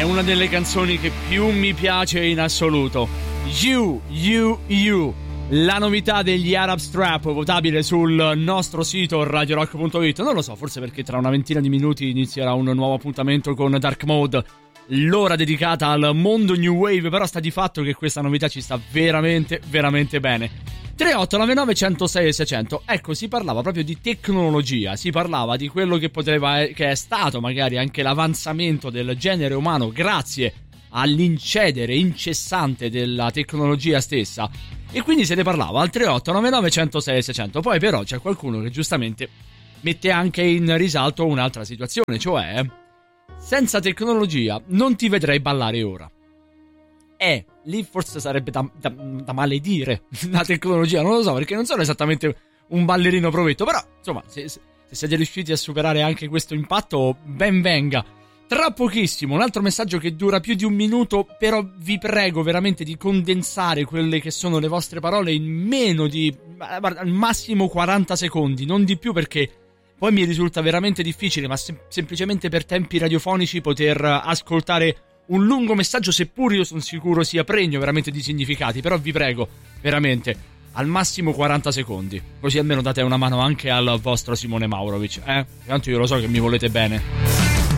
una delle canzoni che più mi piace in assoluto. You, la novità degli Arab Strap, votabile sul nostro sito radiorock.it. Non lo so, forse perché tra una ventina di minuti inizierà un nuovo appuntamento con Dark Mode, l'ora dedicata al mondo New Wave, però sta di fatto che questa novità ci sta veramente, veramente bene. 3899 106 600. Ecco, si parlava proprio di tecnologia, si parlava di quello che che è stato magari anche l'avanzamento del genere umano grazie all'incedere incessante della tecnologia stessa, e quindi se ne parlava al 3899 106 600. Poi però c'è qualcuno che giustamente mette anche in risalto un'altra situazione, cioè senza tecnologia non ti vedrei ballare ora. Lì forse sarebbe da maledire la tecnologia, non lo so, perché non sono esattamente un ballerino provetto, però insomma se siete riusciti a superare anche questo impatto, ben venga. Tra pochissimo un altro messaggio che dura più di un minuto, però vi prego veramente di condensare quelle che sono le vostre parole in meno di al massimo 40 secondi, non di più, perché poi mi risulta veramente difficile, ma semplicemente per tempi radiofonici poter ascoltare un lungo messaggio, seppur io sono sicuro sia pregno veramente di significati. Però vi prego veramente al massimo 40 secondi, così almeno date una mano anche al vostro Simone Maurovic, tanto io lo so che mi volete bene.